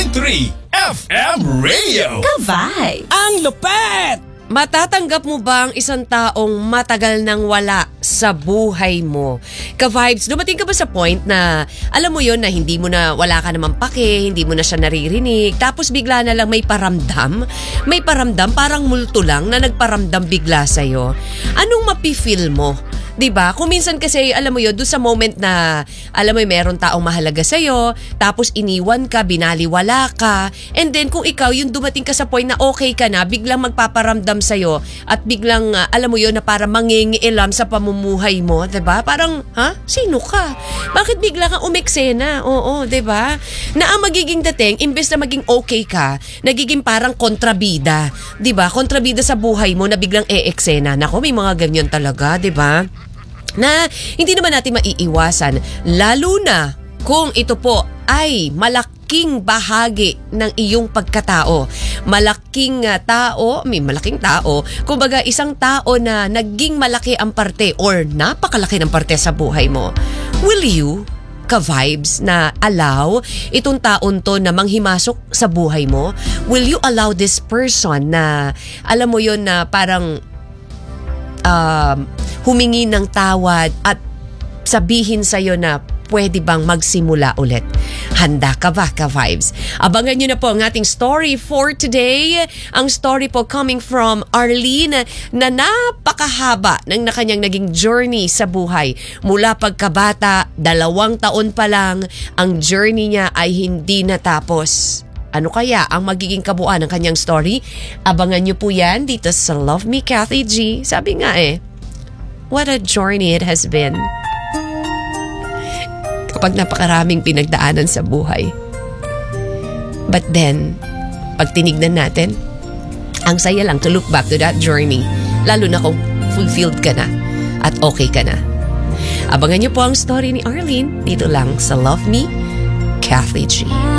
101.3 FM Radio. Ka-vibe! Ang lupet! Matatanggap mo ba ang isang taong matagal nang wala sa buhay mo? Ka-vibes, dumating ka ba sa point na alam mo yon na hindi mo na wala ka naman pake, hindi mo na siya naririnig, tapos bigla na lang may paramdam? May paramdam, parang multo lang na nagparamdam bigla sa'yo. Anong mapi-feel mo? 'Di ba? Kung minsan kasi alam mo 'yon, doon sa moment na alam mo meron taong mahalaga sa iyo, tapos iniwan ka, binaliwala ka, and then kung ikaw yung dumating ka sa point na okay ka na, biglang magpaparamdam sa iyo at biglang alam mo 'yon na para mangingialam sa pamumuhay mo, 'di ba? Parang, sino ka? Bakit bigla kang umeksena? Oo, 'di ba? Na ang magiging dating imbes na maging okay ka, nagiging parang kontrabida, 'di ba? Kontrabida sa buhay mo na biglang eksena. Nako, may mga ganyan talaga, 'di ba? Na hindi naman natin maiiwasan, lalo na kung ito po ay malaking bahagi ng iyong pagkatao. Malaking tao, kumbaga isang tao na naging malaki ang parte or napakalaki ng parte sa buhay mo. Will you, ka-vibes, na allow itong taon to na manghimasok sa buhay mo? Will you allow this person na, alam mo yon na parang humingi ng tawad at sabihin sa'yo na pwede bang magsimula ulit? Handa ka ba, ka-vibes? Abangan nyo na po ang ating story for today. Ang story po coming from Arlene na napakahaba ng kanyang naging journey sa buhay. Mula pagkabata, 2 taon pa lang, ang journey niya ay hindi natapos. Ano kaya ang magiging kabuuan ng kanyang story? Abangan nyo po yan dito sa Love Me Kathy G. Sabi nga what a journey it has been. Kapag napakaraming pinagdaanan sa buhay. But then, pag tinignan natin, ang saya lang to look back to that journey. Lalo na kung fulfilled ka na at okay ka na. Abangan nyo po ang story ni Arlene dito lang sa Love Me Kathy G.